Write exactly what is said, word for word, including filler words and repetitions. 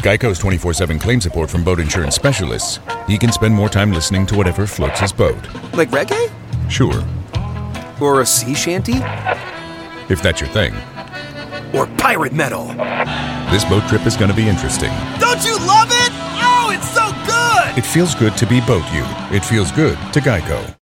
Geico's twenty-four seven claim support from boat insurance specialists. You can spend more time listening to whatever floats his boat. Like reggae? Sure. Or a sea shanty? If that's your thing. Or pirate metal? This boat trip is going to be interesting. Don't you love it? Oh, it's so good! It feels good to be boat you. It feels good to Geico.